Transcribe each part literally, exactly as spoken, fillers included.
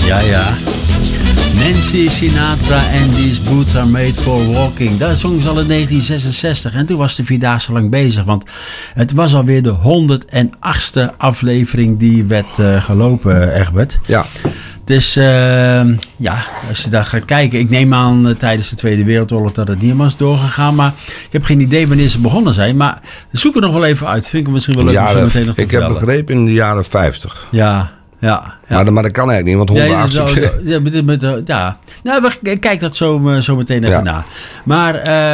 Ja, ja. Nancy Sinatra and These Boots Are Made for Walking. Dat zong ze al in negentien zesenzestig. En toen was de Vierdaagse lang bezig. Want het was alweer de honderdachtste aflevering die werd uh, gelopen, Egbert. Ja. Dus uh, ja, als je daar gaat kijken. Ik neem aan uh, tijdens de Tweede Wereldoorlog dat het niet helemaal is doorgegaan. Maar ik heb geen idee wanneer ze begonnen zijn. Maar zoek er nog wel even uit. Vind ik misschien wel leuk jaren, om zo meteen nog te Ik vertellen. heb begrepen in de jaren vijftig. Ja. Ja, ja. Maar, maar dat kan eigenlijk niet, want honderdachtste Ja, ja, met, met, ja. Nou, we kijken dat zo, zo meteen even ja. na. Maar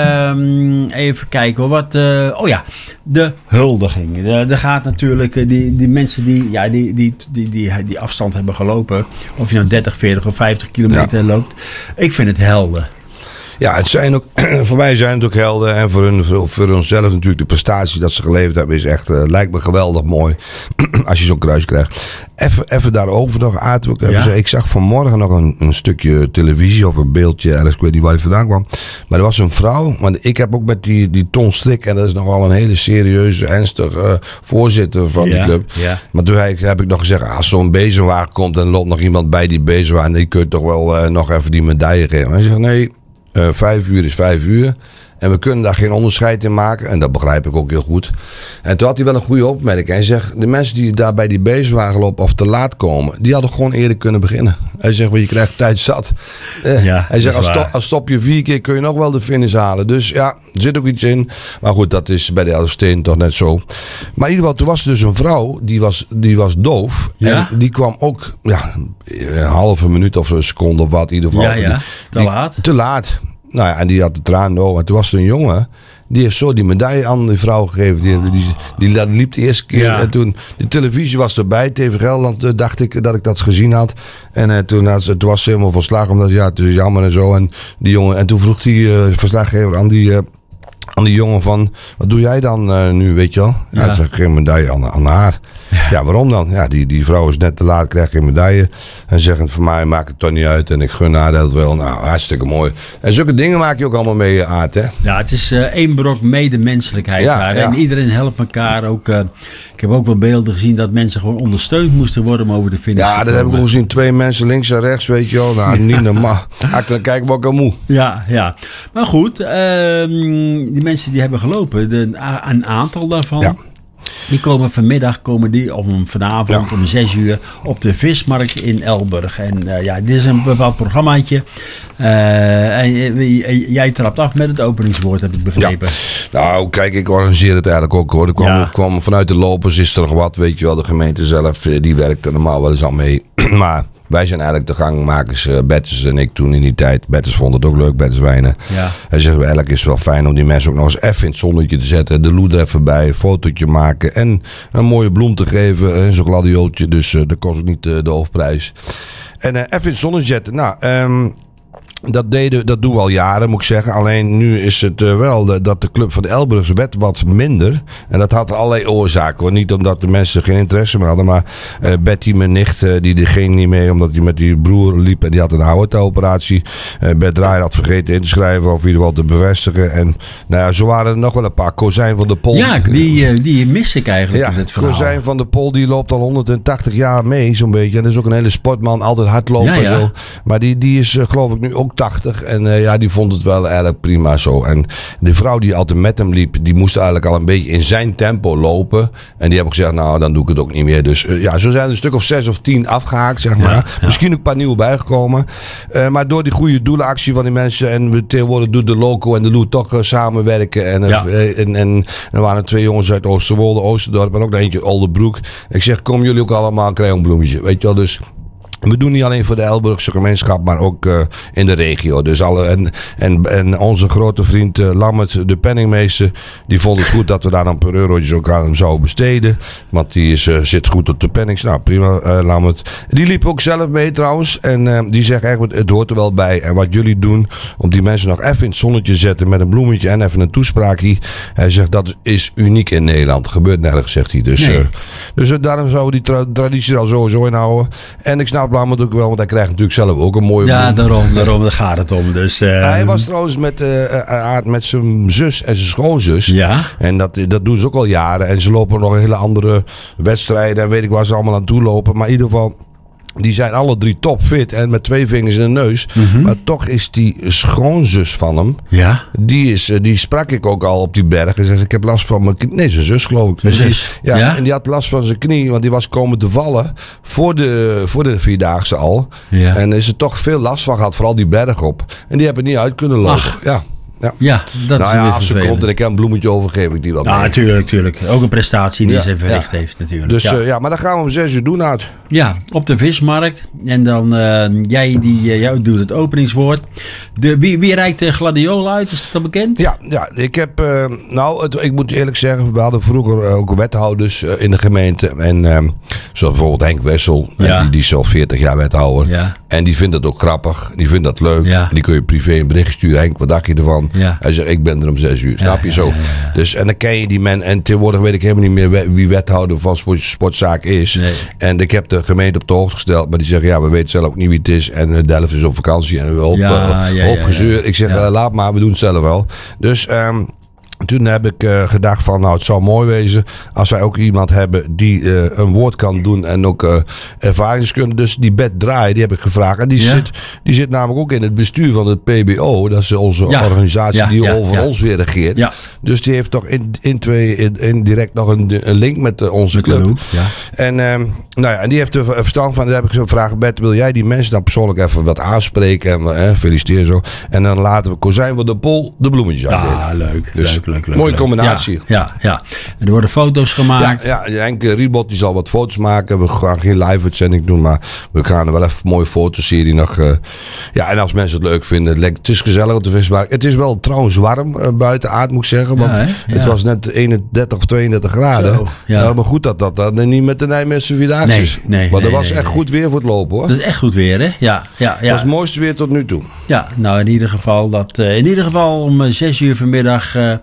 uh, even kijken hoor. Wat, uh, oh ja, de huldiging. Er gaat natuurlijk die, die mensen die, ja, die, die, die, die, die afstand hebben gelopen. Of je nou dertig, veertig of vijftig kilometer ja. loopt. Ik vind het helden. Ja, het zijn ook, voor mij zijn het ook helden. En voor, hun, voor, voor onszelf natuurlijk de prestatie dat ze geleverd hebben is echt, uh, lijkt me geweldig mooi. Als je zo'n kruis krijgt. Even, even daarover nog, Aad. Ik, ja. ik zag vanmorgen nog een, een stukje televisie of een beeldje. Ergens, ik weet niet waar het vandaan kwam. Maar er was een vrouw. Want ik heb ook met die, die Ton Strik. En dat is nogal een hele serieuze, ernstige uh, voorzitter van ja. die club. Ja. Maar toen heb, heb ik nog gezegd. Als zo'n bezemwagen komt en er loopt nog iemand bij die bezemwagen. Die kun je toch wel uh, nog even die medaille geven. En hij zegt nee. Uh, vijf uur is vijf uur. En we kunnen daar geen onderscheid in maken. En dat begrijp ik ook heel goed. En toen had hij wel een goede opmerking. Hij zegt, de mensen die daar bij die bezemwagen lopen of te laat komen, die hadden gewoon eerder kunnen beginnen. Hij zegt, well, je krijgt tijd zat. Uh, ja, hij zegt, als, sto- als stop je vier keer kun je nog wel de finish halen. Dus ja, er zit ook iets in. Maar goed, dat is bij de Elfsteen toch net zo. Maar in ieder geval, toen was er dus een vrouw, die was, die was doof. Ja? En die kwam ook, ja, een halve minuut of een seconde of wat in ieder geval. Ja, ja. Te die, laat. Te laat. Nou ja, en die had de traan door. En toen was er een jongen. Die heeft zo die medaille aan die vrouw gegeven. Die, die, die, die liep de eerste keer. Ja. En toen, de televisie was erbij. T V Gelderland dacht ik dat ik dat gezien had. En uh, toen, uh, toen was ze helemaal verslagen. Omdat ja, het is jammer en zo. En, die jongen, en toen vroeg die uh, verslaggever aan die... Uh, aan die jongen van, wat doe jij dan uh, nu, weet je wel? Ja, ja. Hij zegt, geen medaille aan, aan haar. Ja. ja, waarom dan? Ja, die, die vrouw is net te laat, krijgt geen medaille. En zeggen, voor mij maakt het toch niet uit. En ik gun haar dat wel. Nou, hartstikke mooi. En zulke dingen maak je ook allemaal mee, Aard, hè? Ja, het is uh, één brok medemenselijkheid. Ja, ja. En iedereen helpt elkaar. Ook, uh, ik heb ook wel beelden gezien dat mensen gewoon ondersteund moesten worden om over de finish ja, te komen. Ja, dat heb ik ook gezien. Twee mensen links en rechts, weet je wel. Nou, niet normaal. Dan kijk ik wel ook moe. Ja, ja. Maar goed, uh, die mensen die hebben gelopen, de, een aantal daarvan, ja. die komen vanmiddag, komen die om vanavond ja. om zes uur op de vismarkt in Elburg. En uh, ja, dit is een bepaald programmaatje. Uh, en uh, jij trapt af met het openingswoord, heb ik begrepen. Ja. Nou, kijk, ik organiseer het eigenlijk ook hoor. Er kwam, ja. kwam vanuit de lopers is er nog wat, weet je wel. De gemeente zelf, die werkt er normaal wel eens aan mee. Maar wij zijn eigenlijk de gangmakers, uh, Betters en ik toen in die tijd. Betters vond het ook leuk, Betters Wijnen. Ja. Hij zegt, eigenlijk is het wel fijn om die mensen ook nog eens even in het zonnetje te zetten. De loed er even bij, een fotootje maken en een mooie bloem te geven. Uh, zo'n gladiooltje, dus uh, dat kost ook niet uh, de hoofdprijs. En uh, even in het zonnetje zetten. Nou, um, Dat, deden, dat doen we al jaren, moet ik zeggen. Alleen nu is het uh, wel de, dat de club van de Elburgs werd wat minder. En dat had allerlei oorzaken hoor. Niet omdat de mensen geen interesse meer hadden. Maar uh, Betty, mijn nicht, uh, die ging niet mee. Omdat hij met die broer liep. En die had een aorta-operatie. Uh, Bert Draaier had vergeten in te schrijven. Of in ieder geval te bevestigen. En nou ja, zo waren er nog wel een paar. Kozijn van de Pol. Ja, die, uh, die mis ik eigenlijk ja, in dit verhaal. Kozijn van de Pol die loopt al honderdtachtig jaar mee. Zo'n beetje. En dat is ook een hele sportman. Altijd hardlopen. Ja, ja. En zo. Maar die, die is uh, geloof ik nu ook tachtig. En uh, ja, die vond het wel erg prima zo. En de vrouw die altijd met hem liep, die moest eigenlijk al een beetje in zijn tempo lopen. En die hebben gezegd, nou, dan doe ik het ook niet meer. Dus uh, ja, zo zijn er een stuk of zes of tien afgehaakt, zeg maar. Ja, ja. Misschien ook een paar nieuwe bijgekomen. Uh, maar door die goede doelenactie van die mensen. En we tegenwoordig doet de Loco en de Loe toch uh, samenwerken. En, ja. uh, en, en er waren twee jongens uit Oosterwolde, Oosterdorp. En ook eentje Oldenbroek. Ik zeg, komen jullie ook allemaal, krijg een bloemetje. Weet je wel, dus... We doen niet alleen voor de Elburgse gemeenschap, maar ook uh, in de regio. Dus alle, en, en, en onze grote vriend uh, Lammert, de penningmeester, die vond het goed dat we daar dan per eurotjes ook aan hem zouden besteden. Want die is, uh, zit goed op de pennings. Nou, prima, uh, Lammert. Die liep ook zelf mee trouwens. En uh, die zegt eigenlijk, het hoort er wel bij. En wat jullie doen, om die mensen nog even in het zonnetje zetten met een bloemetje en even een toespraakje. Hij zegt, dat is uniek in Nederland. Gebeurt nergens, zegt hij. Dus, nee. uh, dus uh, daarom zouden we die tra- traditie er al sowieso inhouden. En ik snap Lammert ook wel, want hij krijgt natuurlijk zelf ook een mooie ja, bloem. daarom, daarom daar gaat het om. Dus, uh... Hij was trouwens met, uh, met zijn zus en zijn schoonzus. Ja. En dat, dat doen ze ook al jaren. En ze lopen nog hele andere wedstrijden en weet ik waar ze allemaal aan toe lopen. Maar in ieder geval... Die zijn alle drie topfit en met twee vingers in de neus. Mm-hmm. Maar toch is die schoonzus van hem. Ja. Die, is, die sprak ik ook al op die berg. En zei, ik heb last van mijn knie. Nee, zijn zus geloof ik. Mijn zus. Ja, ja. En die had last van zijn knie. Want die was komen te vallen. Voor de, voor de vierdaagse al. Ja. En is er toch veel last van gehad. Vooral die berg op. En die hebben niet uit kunnen lopen. Ach. Ja. Ja, ja dat nou is ja, weer als ze vervelend. komt en ik heb een bloemetje over, geef ik die wel mee. Ja, natuurlijk, natuurlijk. Ook een prestatie die ja, ze verricht ja. heeft natuurlijk. Dus ja. Uh, ja, maar dan gaan we om zes uur doen uit. Ja, op de vismarkt. En dan uh, jij die uh, jou doet het openingswoord. De, wie, wie reikt de gladiool uit? Is dat al bekend? Ja, ja ik heb... Uh, nou, het, ik moet eerlijk zeggen, we hadden vroeger uh, ook wethouders uh, in de gemeente. En uh, zoals bijvoorbeeld Henk Wessel. Ja. Die, die is al veertig jaar wethouder. Ja. En die vindt het ook grappig. Die vindt dat leuk. Ja. Die kun je privé een bericht sturen. Henk, wat dacht je ervan? Ja. Hij zegt, ik ben er om zes uur. Snap je ja, zo? Ja, ja, ja. Dus, en dan ken je die men. En tegenwoordig weet ik helemaal niet meer wie wethouder van sportzaak is. Nee. En ik heb de gemeente op de hoogte gesteld. Maar die zeggen, ja, we weten zelf ook niet wie het is. En uh, Delft is op vakantie. En we hoop, ja, uh, ja, hoop ja, gezeur. Ja, ja. Ik zeg, ja. uh, laat maar, we doen het zelf wel. Dus... Um, Toen heb ik uh, gedacht van, nou, het zou mooi wezen als wij ook iemand hebben die uh, een woord kan doen en ook uh, ervaringskunde. Dus die Bert Draai, die heb ik gevraagd. En die, ja. zit, die zit namelijk ook in het bestuur van het P B O. Dat is onze ja. organisatie ja, die ja, over ja. ons weer regeert. Ja. Dus die heeft toch in, in twee, in, in direct nog een, een link met uh, onze met club. Ja. En, um, nou ja, en die heeft er verstand van. Daar heb ik gevraagd, Bert, wil jij die mensen dan persoonlijk even wat aanspreken en uh, feliciteren zo. En dan laten we Kozijn van de Pol de bloemetjes uitdelen. Ja, leuk. Dus, leuk. Leuk, leuk, mooie combinatie. Ja, ja, ja. En er worden foto's gemaakt. Ja, ja Henk Riebot die zal wat foto's maken. We gaan geen live-uitzending doen, maar we gaan er wel even een mooie fotoserie nog. Uh, ja, en als mensen het leuk vinden, het, het is gezellig op de vismarkt. Het is wel trouwens warm uh, buiten aard, moet ik zeggen. Want ja, ja. het was net eenendertig of tweeëndertig graden. Zo, ja. Nou, maar goed dat dat dan niet met de Nijmeegse Vierdaagse nee, is. Nee, maar nee, dat was nee, echt nee. goed weer voor het lopen, hoor. Dat is echt goed weer, hè? Ja, ja, ja. Dat was het mooiste weer tot nu toe. Ja, nou in ieder geval dat uh, in ieder geval om zes uur vanmiddag. Uh,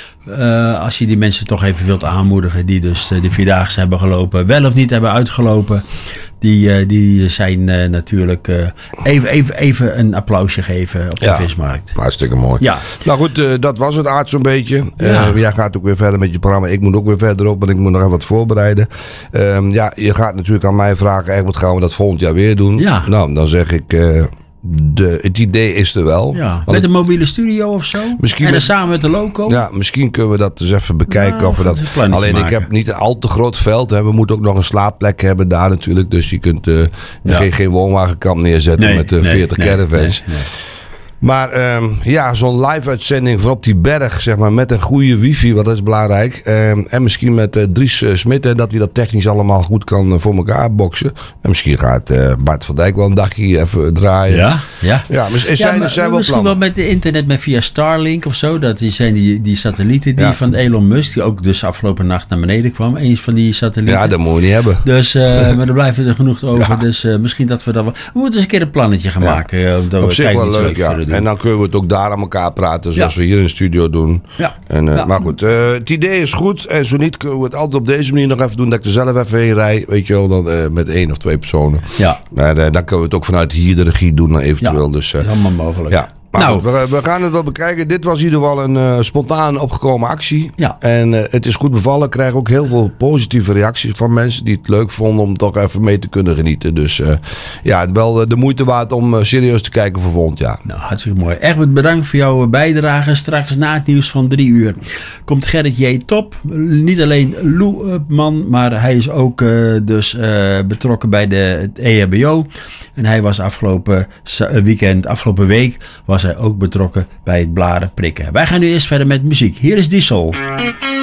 Uh, als je die mensen toch even wilt aanmoedigen die dus uh, de Vierdaagse hebben gelopen, wel of niet hebben uitgelopen, die, uh, die zijn uh, natuurlijk uh, even, even, even een applausje geven op de ja, vismarkt. Hartstikke mooi. Ja. Nou goed, uh, dat was het Aard zo'n beetje. Uh, ja. Jij gaat ook weer verder met je programma. Ik moet ook weer verder op, want ik moet nog even wat voorbereiden. Uh, ja, je gaat natuurlijk aan mij vragen, echt, wat gaan we dat volgend jaar weer doen? Ja. Nou, dan zeg ik... Uh, De, het idee is er wel. Ja, met een mobiele studio of zo? Misschien en dan met, samen met de loco? Ja, misschien kunnen we dat eens even bekijken. Nou, of we dat, alleen maken. Ik heb niet een al te groot veld. Hè. We moeten ook nog een slaapplek hebben daar natuurlijk. Dus je kunt uh, ja. geen, geen woonwagenkamp neerzetten nee, met uh, nee, veertig nee, caravans. Nee, nee. Maar um, ja, zo'n live-uitzending van op die berg, zeg maar, met een goede wifi, wat is belangrijk. Um, en misschien met uh, Dries uh, Smit, dat hij dat technisch allemaal goed kan uh, voor elkaar boksen. En misschien gaat uh, Bart van Dijk wel een dagje even draaien. Ja, ja. Ja, maar er zijn, ja, maar, er zijn wel misschien plannen. wel met de internet, met via Starlink of zo. Dat zijn die, die satellieten die ja. van Elon Musk, die ook dus afgelopen nacht naar beneden kwam. Een van die satellieten. Ja, dat moet je niet hebben. Dus, uh, maar er blijven er genoeg over. Ja. Dus uh, misschien dat we dat wel... We moeten eens een keer een plannetje gaan ja. maken. Uh, dat op we zich wel leuk, ja. Doen. En dan kunnen we het ook daar aan elkaar praten, zoals ja. we hier in de studio doen. Ja. En, uh, ja. Maar goed, uh, het idee is goed. En zo niet kunnen we het altijd op deze manier nog even doen. Dat ik er zelf even heen rij. Weet je wel, dan, uh, met één of twee personen. Ja. Maar uh, dan kunnen we het ook vanuit hier de regie doen dan eventueel. Ja. Dus, uh, dat is allemaal mogelijk. Ja. Maar nou, goed, we, we gaan het wel bekijken. Dit was in ieder geval een uh, spontaan opgekomen actie. Ja. En uh, het is goed bevallen. Ik krijg ook heel veel positieve reacties van mensen die het leuk vonden om toch even mee te kunnen genieten. Dus uh, ja, het wel de moeite waard om uh, serieus te kijken voor volgend jaar. Nou, hartstikke mooi. Egbert, bedankt voor jouw bijdrage. Straks na het nieuws van drie uur komt Gerrit J. Top. Niet alleen Loeman, maar hij is ook uh, dus uh, betrokken bij de, het E H B O. En hij was afgelopen weekend, afgelopen week, was hij ook betrokken bij het blaren prikken. Wij gaan nu eerst verder met muziek. Hier is Diesel.